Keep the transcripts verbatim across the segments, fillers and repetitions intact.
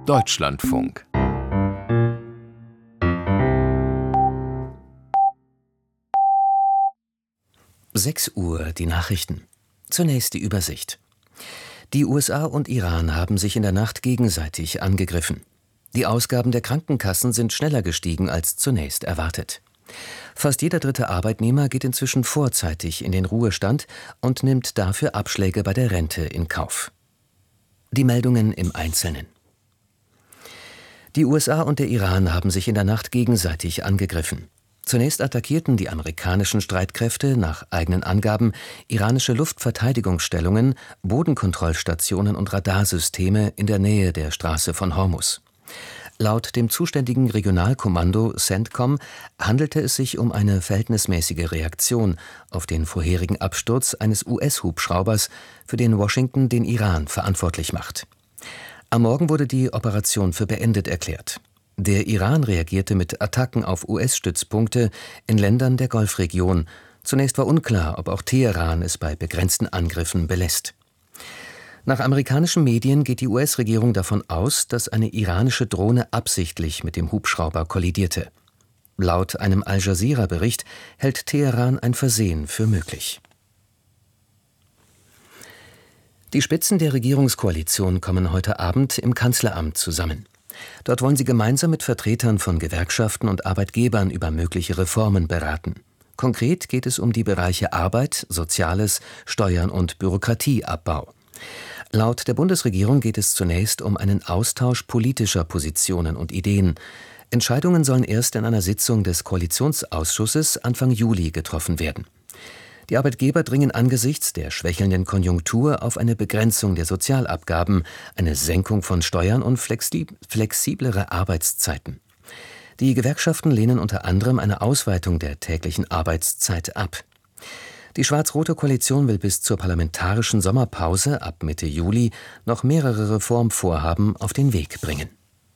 Deutschlandfunk. sechs Uhr, die Nachrichten. Zunächst die Übersicht. Die U S A und Iran haben sich in der Nacht gegenseitig angegriffen. Die Ausgaben der Krankenkassen sind schneller gestiegen als zunächst erwartet. Fast jeder dritte Arbeitnehmer geht inzwischen vorzeitig in den Ruhestand und nimmt dafür Abschläge bei der Rente in Kauf. Die Meldungen im Einzelnen. Die U S A und der Iran haben sich in der Nacht gegenseitig angegriffen. Zunächst attackierten die amerikanischen Streitkräfte nach eigenen Angaben iranische Luftverteidigungsstellungen, Bodenkontrollstationen und Radarsysteme in der Nähe der Straße von Hormuz. Laut dem zuständigen Regionalkommando CENTCOM handelte es sich um eine verhältnismäßige Reaktion auf den vorherigen Absturz eines U S-Hubschraubers, für den Washington den Iran verantwortlich macht. Am Morgen wurde die Operation für beendet erklärt. Der Iran reagierte mit Attacken auf U S-Stützpunkte in Ländern der Golfregion. Zunächst war unklar, ob auch Teheran es bei begrenzten Angriffen belässt. Nach amerikanischen Medien geht die U S-Regierung davon aus, dass eine iranische Drohne absichtlich mit dem Hubschrauber kollidierte. Laut einem Al-Jazeera-Bericht hält Teheran ein Versehen für möglich. Die Spitzen der Regierungskoalition kommen heute Abend im Kanzleramt zusammen. Dort wollen sie gemeinsam mit Vertretern von Gewerkschaften und Arbeitgebern über mögliche Reformen beraten. Konkret geht es um die Bereiche Arbeit, Soziales, Steuern und Bürokratieabbau. Laut der Bundesregierung geht es zunächst um einen Austausch politischer Positionen und Ideen. Entscheidungen sollen erst in einer Sitzung des Koalitionsausschusses Anfang Juli getroffen werden. Die Arbeitgeber dringen angesichts der schwächelnden Konjunktur auf eine Begrenzung der Sozialabgaben, eine Senkung von Steuern und flexi- flexiblere Arbeitszeiten. Die Gewerkschaften lehnen unter anderem eine Ausweitung der täglichen Arbeitszeit ab. Die schwarz-rote Koalition will bis zur parlamentarischen Sommerpause ab Mitte Juli noch mehrere Reformvorhaben auf den Weg bringen.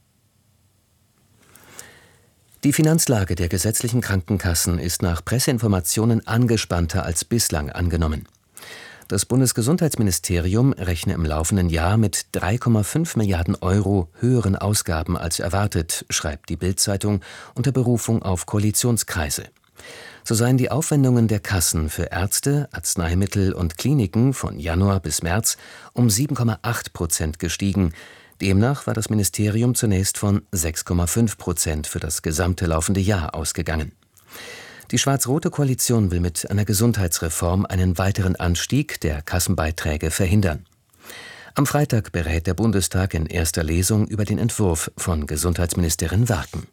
Die Finanzlage der gesetzlichen Krankenkassen ist nach Presseinformationen angespannter als bislang angenommen. Das Bundesgesundheitsministerium rechne im laufenden Jahr mit drei Komma fünf Milliarden Euro höheren Ausgaben als erwartet, schreibt die Bild-Zeitung unter Berufung auf Koalitionskreise. So seien die Aufwendungen der Kassen für Ärzte, Arzneimittel und Kliniken von Januar bis März um sieben Komma acht Prozent gestiegen. Demnach war das Ministerium zunächst von sechs Komma fünf Prozent für das gesamte laufende Jahr ausgegangen. Die schwarz-rote Koalition will mit einer Gesundheitsreform einen weiteren Anstieg der Kassenbeiträge verhindern. Am Freitag berät der Bundestag in erster Lesung über den Entwurf von Gesundheitsministerin Warken.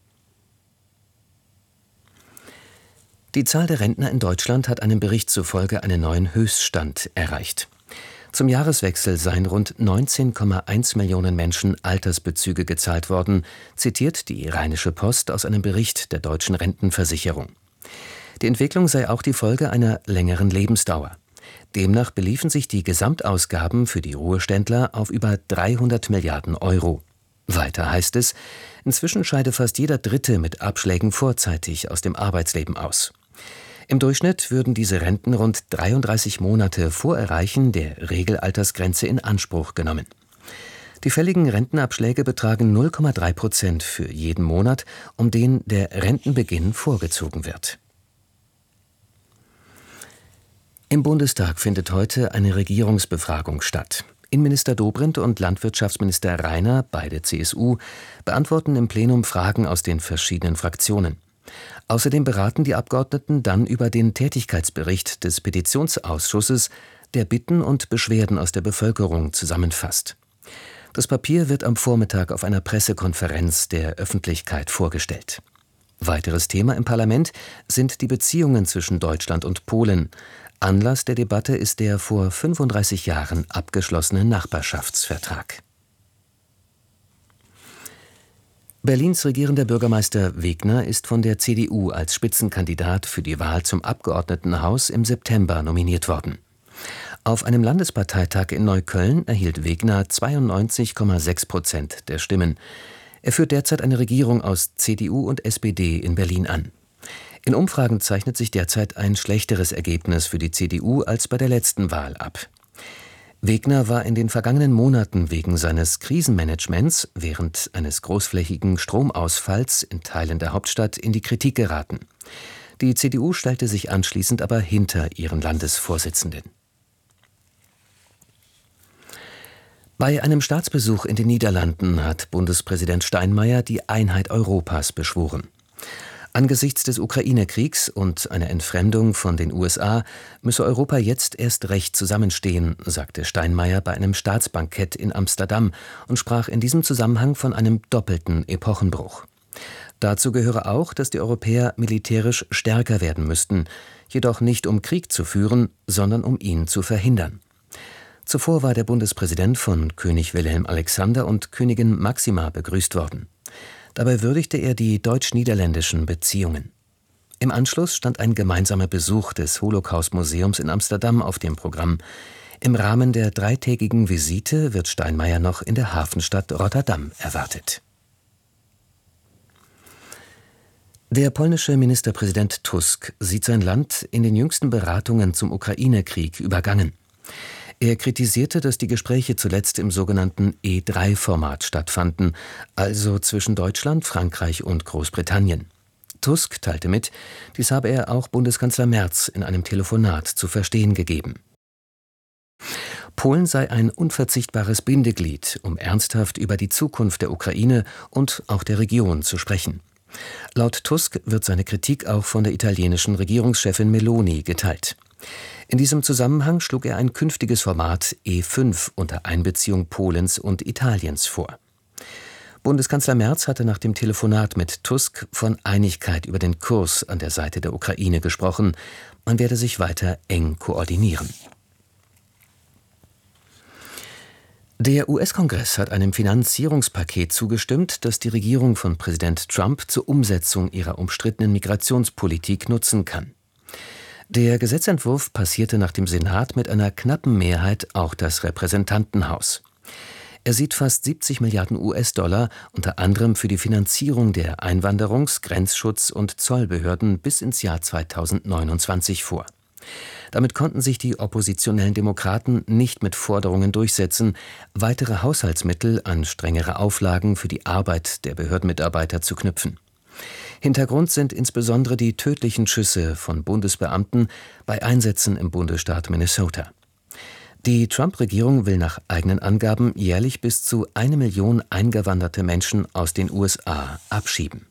Die Zahl der Rentner in Deutschland hat einem Bericht zufolge einen neuen Höchststand erreicht. Zum Jahreswechsel seien rund neunzehn Komma eins Millionen Menschen Altersbezüge gezahlt worden, zitiert die Rheinische Post aus einem Bericht der Deutschen Rentenversicherung. Die Entwicklung sei auch die Folge einer längeren Lebensdauer. Demnach beliefen sich die Gesamtausgaben für die Ruheständler auf über dreihundert Milliarden Euro. Weiter heißt es, inzwischen scheide fast jeder Dritte mit Abschlägen vorzeitig aus dem Arbeitsleben aus. Im Durchschnitt würden diese Renten rund dreiunddreißig Monate vor Erreichen der Regelaltersgrenze in Anspruch genommen. Die fälligen Rentenabschläge betragen null Komma drei Prozent für jeden Monat, um den der Rentenbeginn vorgezogen wird. Im Bundestag findet heute eine Regierungsbefragung statt. Innenminister Dobrindt und Landwirtschaftsminister Rainer, beide C S U, beantworten im Plenum Fragen aus den verschiedenen Fraktionen. Außerdem beraten die Abgeordneten dann über den Tätigkeitsbericht des Petitionsausschusses, der Bitten und Beschwerden aus der Bevölkerung zusammenfasst. Das Papier wird am Vormittag auf einer Pressekonferenz der Öffentlichkeit vorgestellt. Weiteres Thema im Parlament sind die Beziehungen zwischen Deutschland und Polen. Anlass der Debatte ist der vor fünfunddreißig Jahren abgeschlossene Nachbarschaftsvertrag. Berlins regierender Bürgermeister Wegner ist von der C D U als Spitzenkandidat für die Wahl zum Abgeordnetenhaus im September nominiert worden. Auf einem Landesparteitag in Neukölln erhielt Wegner zweiundneunzig Komma sechs Prozent der Stimmen. Er führt derzeit eine Regierung aus C D U und S P D in Berlin an. In Umfragen zeichnet sich derzeit ein schlechteres Ergebnis für die C D U als bei der letzten Wahl ab. Wegner war in den vergangenen Monaten wegen seines Krisenmanagements während eines großflächigen Stromausfalls in Teilen der Hauptstadt in die Kritik geraten. Die C D U stellte sich anschließend aber hinter ihren Landesvorsitzenden. Bei einem Staatsbesuch in den Niederlanden hat Bundespräsident Steinmeier die Einheit Europas beschworen. Angesichts des Ukraine-Kriegs und einer Entfremdung von den U S A müsse Europa jetzt erst recht zusammenstehen, sagte Steinmeier bei einem Staatsbankett in Amsterdam und sprach in diesem Zusammenhang von einem doppelten Epochenbruch. Dazu gehöre auch, dass die Europäer militärisch stärker werden müssten, jedoch nicht um Krieg zu führen, sondern um ihn zu verhindern. Zuvor war der Bundespräsident von König Wilhelm Alexander und Königin Máxima begrüßt worden. Dabei würdigte er die deutsch-niederländischen Beziehungen. Im Anschluss stand ein gemeinsamer Besuch des Holocaust-Museums in Amsterdam auf dem Programm. Im Rahmen der dreitägigen Visite wird Steinmeier noch in der Hafenstadt Rotterdam erwartet. Der polnische Ministerpräsident Tusk sieht sein Land in den jüngsten Beratungen zum Ukraine-Krieg übergangen. Er kritisierte, dass die Gespräche zuletzt im sogenannten E drei Format stattfanden, also zwischen Deutschland, Frankreich und Großbritannien. Tusk teilte mit, dies habe er auch Bundeskanzler Merz in einem Telefonat zu verstehen gegeben. Polen sei ein unverzichtbares Bindeglied, um ernsthaft über die Zukunft der Ukraine und auch der Region zu sprechen. Laut Tusk wird seine Kritik auch von der italienischen Regierungschefin Meloni geteilt. In diesem Zusammenhang schlug er ein künftiges Format E fünf unter Einbeziehung Polens und Italiens vor. Bundeskanzler Merz hatte nach dem Telefonat mit Tusk von Einigkeit über den Kurs an der Seite der Ukraine gesprochen. Man werde sich weiter eng koordinieren. Der U S-Kongress hat einem Finanzierungspaket zugestimmt, das die Regierung von Präsident Trump zur Umsetzung ihrer umstrittenen Migrationspolitik nutzen kann. Der Gesetzentwurf passierte nach dem Senat mit einer knappen Mehrheit auch das Repräsentantenhaus. Er sieht fast siebzig Milliarden U S-Dollar unter anderem für die Finanzierung der Einwanderungs-, Grenzschutz- und Zollbehörden bis ins Jahr zweitausendneunundzwanzig vor. Damit konnten sich die oppositionellen Demokraten nicht mit Forderungen durchsetzen, weitere Haushaltsmittel an strengere Auflagen für die Arbeit der Behördenmitarbeiter zu knüpfen. Hintergrund sind insbesondere die tödlichen Schüsse von Bundesbeamten bei Einsätzen im Bundesstaat Minnesota. Die Trump-Regierung will nach eigenen Angaben jährlich bis zu eine Million eingewanderte Menschen aus den U S A abschieben.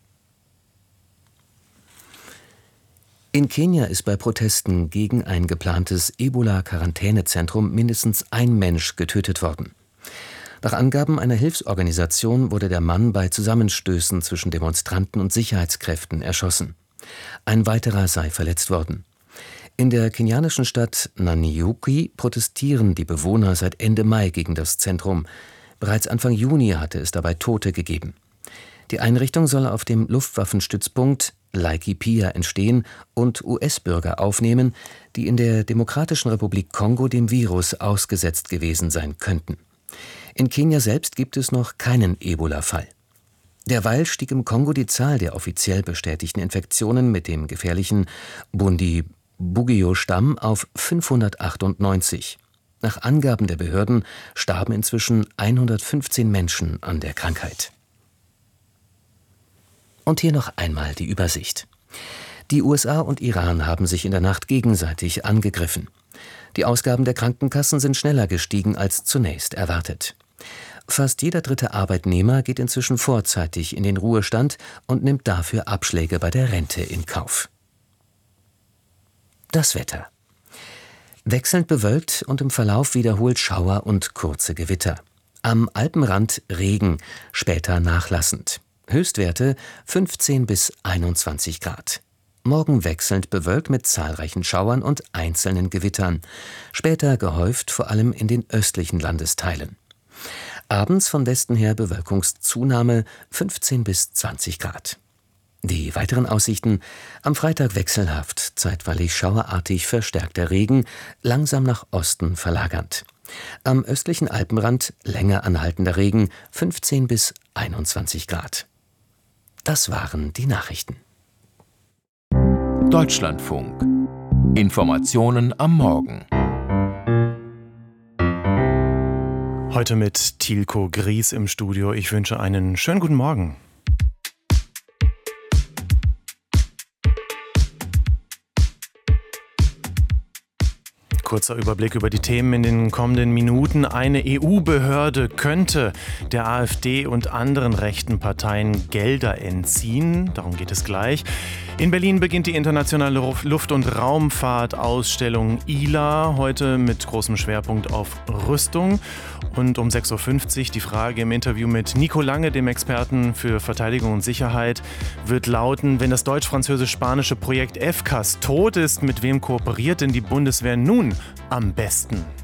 In Kenia ist bei Protesten gegen ein geplantes Ebola-Quarantänezentrum mindestens ein Mensch getötet worden. Nach Angaben einer Hilfsorganisation wurde der Mann bei Zusammenstößen zwischen Demonstranten und Sicherheitskräften erschossen. Ein weiterer sei verletzt worden. In der kenianischen Stadt Nanyuki protestieren die Bewohner seit Ende Mai gegen das Zentrum. Bereits Anfang Juni hatte es dabei Tote gegeben. Die Einrichtung soll auf dem Luftwaffenstützpunkt Laikipia entstehen und U S-Bürger aufnehmen, die in der Demokratischen Republik Kongo dem Virus ausgesetzt gewesen sein könnten. In Kenia selbst gibt es noch keinen Ebola-Fall. Derweil stieg im Kongo die Zahl der offiziell bestätigten Infektionen mit dem gefährlichen Bundibugyo-Stamm auf fünfhundertachtundneunzig. Nach Angaben der Behörden starben inzwischen hundertfünfzehn Menschen an der Krankheit. Und hier noch einmal die Übersicht. Die U S A und Iran haben sich in der Nacht gegenseitig angegriffen. Die Ausgaben der Krankenkassen sind schneller gestiegen als zunächst erwartet. Fast jeder dritte Arbeitnehmer geht inzwischen vorzeitig in den Ruhestand und nimmt dafür Abschläge bei der Rente in Kauf. Das Wetter. Wechselnd bewölkt und im Verlauf wiederholt Schauer und kurze Gewitter. Am Alpenrand Regen, später nachlassend. Höchstwerte fünfzehn bis einundzwanzig Grad. Morgen wechselnd bewölkt mit zahlreichen Schauern und einzelnen Gewittern. Später gehäuft vor allem in den östlichen Landesteilen. Abends von Westen her Bewölkungszunahme fünfzehn bis zwanzig Grad. Die weiteren Aussichten: am Freitag wechselhaft, zeitweilig schauerartig verstärkter Regen, langsam nach Osten verlagernd. Am östlichen Alpenrand länger anhaltender Regen, fünfzehn bis einundzwanzig Grad. Das waren die Nachrichten. Deutschlandfunk. Informationen am Morgen. Heute mit Tilko Gries im Studio. Ich wünsche einen schönen guten Morgen. Kurzer Überblick über die Themen in den kommenden Minuten. Eine E U-Behörde könnte der AfD und anderen rechten Parteien Gelder entziehen. Darum geht es gleich. In Berlin beginnt die internationale Luft- und Raumfahrtausstellung I L A, heute mit großem Schwerpunkt auf Rüstung. Und um sechs Uhr fünfzig die Frage im Interview mit Nico Lange, dem Experten für Verteidigung und Sicherheit, wird lauten: Wenn das deutsch-französisch-spanische Projekt F C A S tot ist, mit wem kooperiert denn die Bundeswehr nun am besten?